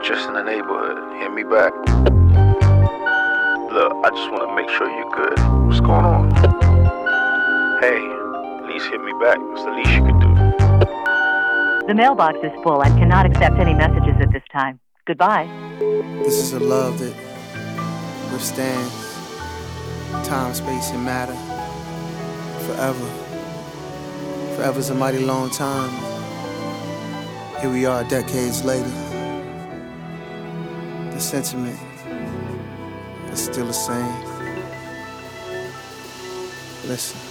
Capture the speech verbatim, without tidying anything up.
just in the neighborhood. Hit me back. Look, I just want to make sure you're good. What's going on? Hey, at least hit me back. It's the least you can do. The mailbox is full and cannot accept any messages at this time. Goodbye. This is a love that withstands time, space, and matter forever. Forever's a mighty long time. Here we are decades later. The sentiment is still the same. Listen.